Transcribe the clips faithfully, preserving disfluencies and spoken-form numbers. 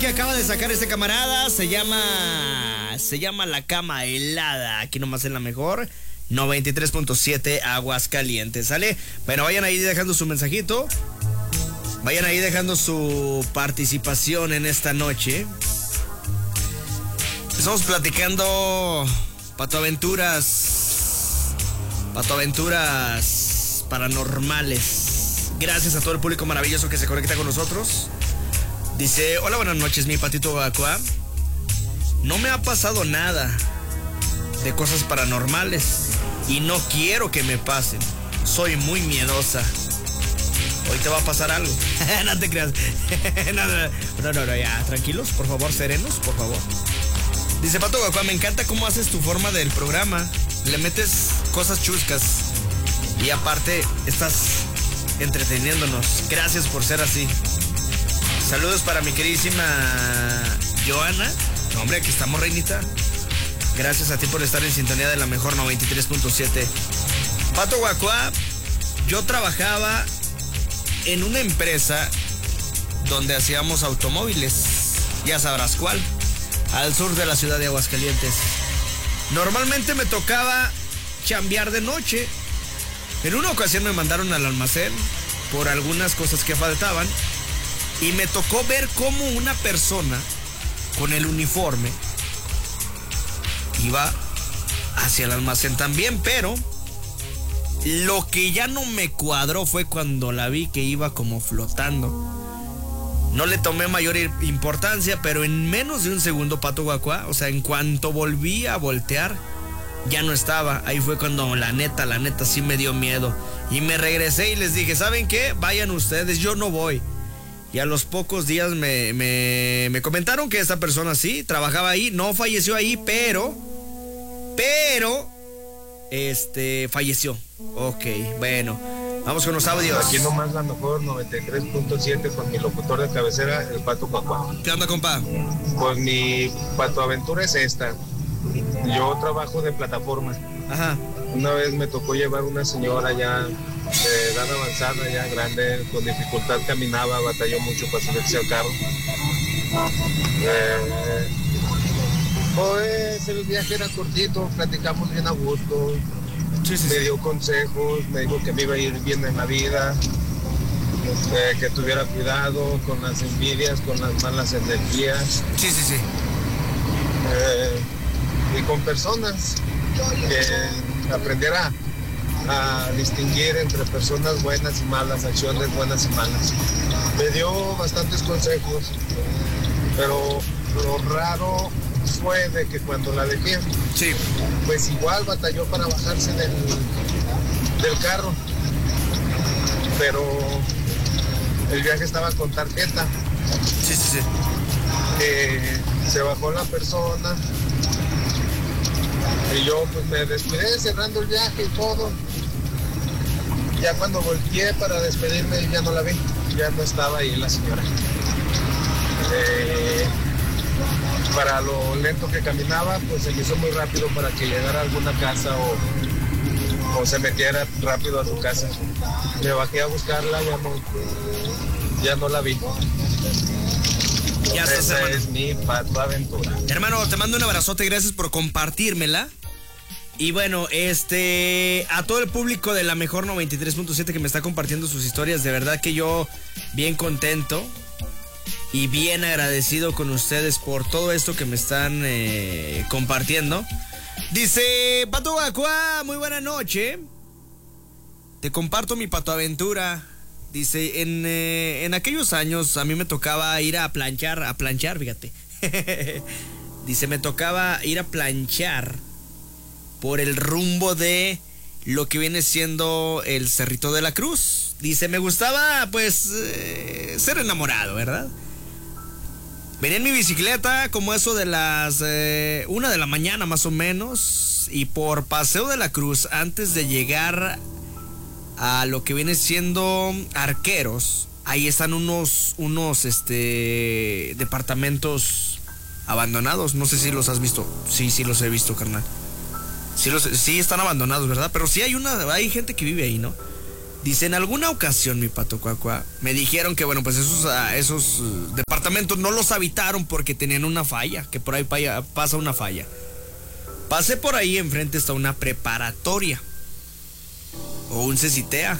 que acaba de sacar este camarada se llama se llama La Cama Helada. Aquí nomás en la mejor noventa y tres punto siete Aguascalientes, ¿sale? Bueno, vayan ahí dejando su mensajito. Vayan ahí dejando su participación en esta noche. Estamos platicando patoaventuras patoaventuras paranormales. Gracias a todo el público maravilloso que se conecta con nosotros. Dice, hola, buenas noches, mi patito Guacua. No me ha pasado nada de cosas paranormales y no quiero que me pasen. Soy muy miedosa. Hoy te va a pasar algo. No te creas. no, no, no, no, no, ya, tranquilos, por favor, serenos, por favor. Dice, Pato Guacua, me encanta cómo haces tu forma del programa. Le metes cosas chuscas y aparte estás entreteniéndonos. Gracias por ser así. Saludos para mi queridísima Joana. No, hombre, aquí estamos, reinita. Gracias a ti por estar en sintonía de la mejor noventa y tres punto siete. Pato Guacua, yo trabajaba en una empresa donde hacíamos automóviles. Ya sabrás cuál. Al sur de la ciudad de Aguascalientes. Normalmente me tocaba chambear de noche. En una ocasión me mandaron al almacén por algunas cosas que faltaban. Y me tocó ver cómo una persona con el uniforme iba hacia el almacén también, pero lo que ya no me cuadró fue cuando la vi que iba como flotando. No le tomé mayor importancia, pero en menos de un segundo, Pato Guacua, o sea, en cuanto volví a voltear, ya no estaba. Ahí fue cuando la neta, la neta sí me dio miedo. Y me regresé y les dije, ¿saben qué? Vayan ustedes, yo no voy. Y a los pocos días me, me, me comentaron que esta persona sí trabajaba ahí, no falleció ahí, pero, pero, este, falleció. Ok, bueno, vamos con los audios. Aquí nomás la mejor noventa y tres punto siete con mi locutor de cabecera, el Pato Guacua. ¿Qué onda, compa? Pues mi patoaventura es esta. Yo trabajo de plataforma. Ajá. Una vez me tocó llevar una señora ya de edad avanzada, ya grande, con dificultad caminaba, batalló mucho para subirse al carro. Eh, pues el viaje era cortito, platicamos bien a gusto. Sí, sí, me sí. dio consejos, me dijo que me iba a ir bien en la vida, eh, que tuviera cuidado con las envidias, con las malas energías. Sí, sí, sí. Eh, y con personas que aprendiera a distinguir entre personas buenas y malas, acciones buenas y malas. Me dio bastantes consejos, pero lo raro fue de que cuando la dejé, Sí. pues igual batalló para bajarse del, del carro, pero el viaje estaba con tarjeta. Sí, sí, sí. Eh, se bajó la persona y yo pues me descuidé cerrando el viaje y todo. Ya cuando volteé para despedirme ya no la vi, ya no estaba ahí la señora. Eh, para lo lento que caminaba, pues se me hizo muy rápido para que llegara a alguna casa o, o se metiera rápido a su casa. Me bajé a buscarla, ya no, ya no la vi. Ya estás, Esa hermano. es mi patoaventura. Hermano, te mando un abrazote, gracias por compartírmela. Y bueno, este, a todo el público de la mejor noventa y tres punto siete que me está compartiendo sus historias, de verdad que yo bien contento y bien agradecido con ustedes por todo esto que me están eh, compartiendo. Dice, Pato Guacua, muy buena noche. Te comparto mi patoaventura. Dice, en, eh, en aquellos años a mí me tocaba ir a planchar, a planchar, fíjate. Dice, me tocaba ir a planchar por el rumbo de lo que viene siendo el Cerrito de la Cruz. Dice, me gustaba, pues, eh, ser enamorado, ¿verdad? Venía en mi bicicleta como eso de las eh, una de la mañana más o menos. Y por Paseo de la Cruz, antes de llegar a lo que viene siendo Arqueros, ahí están unos, unos este, departamentos abandonados. No sé si los has visto. Sí, sí los he visto, carnal. Sí, los, sí están abandonados, ¿verdad? Pero sí hay una, hay gente que vive ahí, ¿no? Dice, en alguna ocasión, mi Pato Cuacua, me dijeron que, bueno, pues esos, uh, esos uh, departamentos no los habitaron porque tenían una falla, que por ahí paya, pasa una falla. Pasé por ahí, enfrente está una preparatoria o un CECITEA.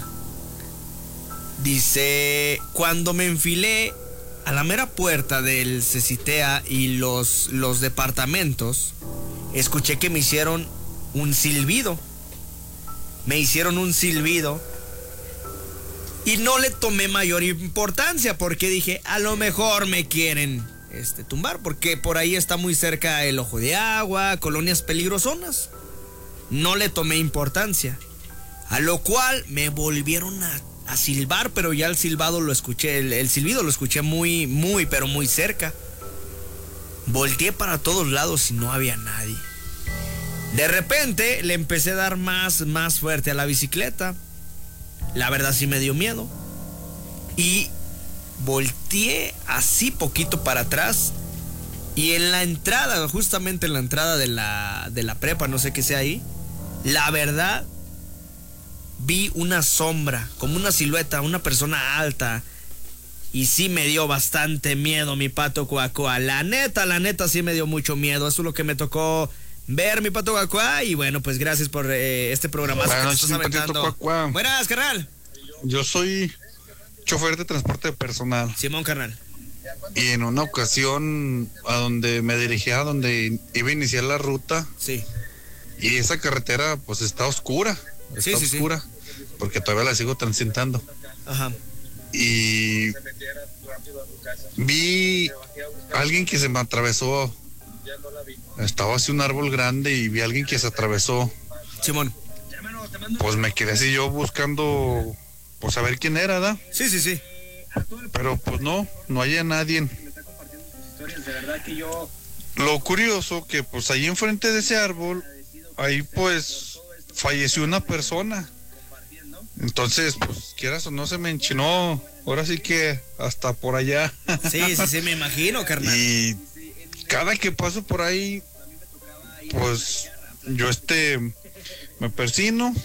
Dice, cuando me enfilé a la mera puerta del CECITEA y los, los departamentos, escuché que me hicieron un silbido. Me hicieron un silbido. Y no le tomé mayor importancia porque dije, a lo mejor me quieren este, tumbar, porque por ahí está muy cerca el Ojo de Agua, colonias peligrosonas. No le tomé importancia. A lo cual me volvieron a, a silbar, pero ya el silbado lo escuché, el, el silbido lo escuché muy, muy, pero muy cerca. Volteé para todos lados y no había nadie. De repente le empecé a dar más, más fuerte a la bicicleta. La verdad sí me dio miedo. Y volteé así poquito para atrás. Y en la entrada, justamente en la entrada de la, de la prepa, no sé qué sea ahí, la verdad, vi una sombra, como una silueta, una persona alta. Y sí me dio bastante miedo, mi Pato Cuacua. La neta, la neta sí me dio mucho miedo. Eso es lo que me tocó ver, mi Pato Cuacua. Y bueno, pues gracias por eh, este programa. Buenas noches, mi Patito Cuacua. Buenas, carnal. Yo soy chofer de transporte personal. Simón, carnal. Y en una ocasión a donde me dirigía, a donde iba a iniciar la ruta. Sí. Y esa carretera pues está oscura. Está sí, sí, oscura. Sí. Porque todavía la sigo transitando. Ajá. Y vi a alguien que se me atravesó. Estaba así un árbol grande y vi a alguien que se atravesó. Simón. Pues me quedé así yo buscando, pues saber quién era, ¿verdad? Sí, sí, sí. Pero pues no, no había nadie. Lo curioso que pues ahí enfrente de ese árbol, ahí pues falleció una persona. Entonces, pues quieras o no, se me enchinó. Ahora sí que hasta por allá. Sí, sí, sí, me imagino, carnal. Y cada que paso por ahí, pues yo este me persino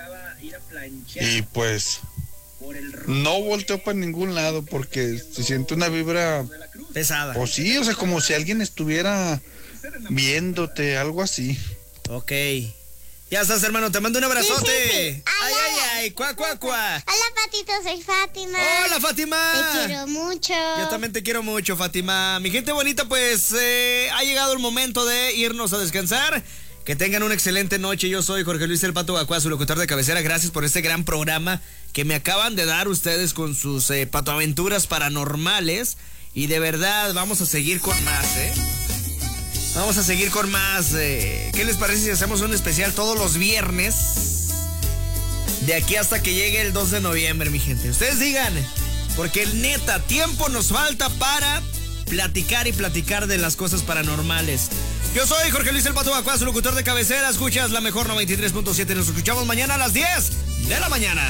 y pues no volteo para ningún lado porque se siente una vibra pesada. Pues sí, o sea, como si alguien estuviera viéndote, algo así. Ok. Ya estás, hermano, te mando un abrazote. Sí, sí, sí. Ay, ay, ay, cuá, cuá, cuá. Hola, Patito, soy Fátima. Hola, Fátima. Te quiero mucho. Yo también te quiero mucho, Fátima. Mi gente bonita, pues eh, ha llegado el momento de irnos a descansar. Que tengan una excelente noche. Yo soy Jorge Luis El Pato Cuacua, su locutor de cabecera. Gracias por este gran programa que me acaban de dar ustedes con sus eh, patoaventuras paranormales. Y de verdad, vamos a seguir con más, ¿eh? Vamos a seguir con más. Eh, ¿Qué les parece si hacemos un especial todos los viernes? De aquí hasta que llegue el dos de noviembre, mi gente. Ustedes digan, porque neta, tiempo nos falta para platicar y platicar de las cosas paranormales. Yo soy Jorge Luis El Pato Cuacua, su locutor de cabecera. Escuchas la mejor noventa y tres punto siete. Nos escuchamos mañana a las diez de la mañana.